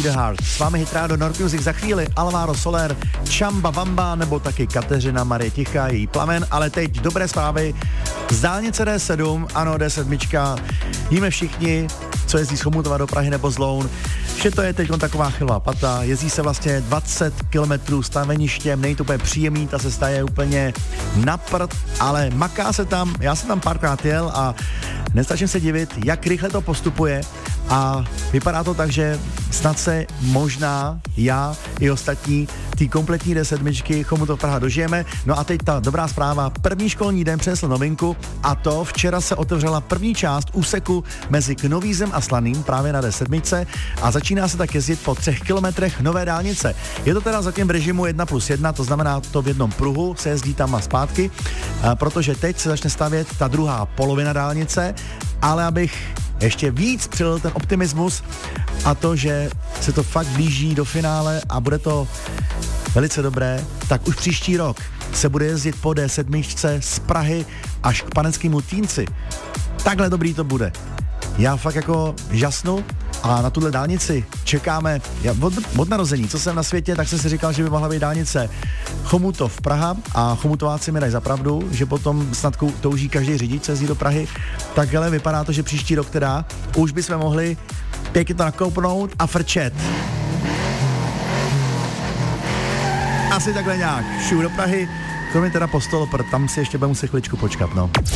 the Heart. S vámi Hitrádo Nord Music za chvíli, Alvaro Soler, Chamba Wamba nebo taky Kateřina Marie Tichá, její Plamen, ale teď dobré zprávy z dálnice D7, ano D7, víme všichni, co jezdí z Chomutova do Prahy nebo z Loun, že to je teď taková chvilá pata, jezdí se vlastně 20 km staveništěm, není to úplně příjemný, ta cesta je úplně na prd, ale maká se tam, já jsem tam párkrát jel a nestačím se divit, jak rychle to postupuje a vypadá to tak, že snad se možná já i ostatní ty kompletní D7 Chomutov Praha dožijeme. No a teď ta dobrá zpráva, první školní den přinesl novinku a to včera se otevřela první část úseku mezi Knovízem a Slaným právě na D7 a začíná se tak jezdit po 3 kilometrech nové dálnice. Je to teda zatím v režimu 1+1, to znamená to v jednom pruhu se jezdí tam a zpátky, protože teď se začne stavět ta druhá polovina dálnice, ale abych ještě víc přilil ten optimismus a to, že se to fakt blíží do finále a bude to velice dobré, tak už příští rok se bude jezdit po D7 z Prahy až k Panenskému Týnci. Takhle dobrý to bude. Já fakt jako žasnu a na tuhle dálnici čekáme od narození, co jsem na světě, tak jsem si říkal, že by mohla být dálnice Chomutov Praha a chomutováci mi dají za pravdu, že potom snad touží každý řidič, co jezdí do Prahy. Tak hele, vypadá to, že příští rok teda už bychom mohli pěkně to nakoupnout a frčet. Asi takhle nějak. Šup do Prahy, kromě teda Postolopr, tam si ještě budeme muset chviličku počkat, no.